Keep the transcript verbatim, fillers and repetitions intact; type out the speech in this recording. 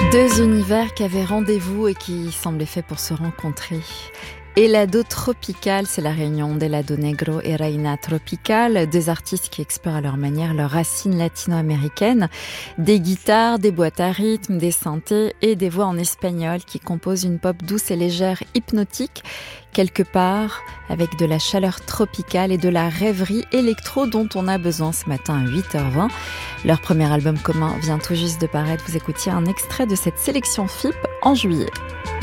Deux univers qui avaient rendez-vous et qui semblaient faits pour se rencontrer. Helado Tropical, c'est la réunion d'Helado Negro et Reina Tropical, deux artistes qui explorent à leur manière leurs racines latino-américaines, des guitares, des boîtes à rythme, des synthés et des voix en espagnol qui composent une pop douce et légère hypnotique, quelque part avec de la chaleur tropicale et de la rêverie électro dont on a besoin ce matin à huit heures vingt. Leur premier album commun vient tout juste de paraître, vous écoutiez un extrait de cette sélection F I P en juillet.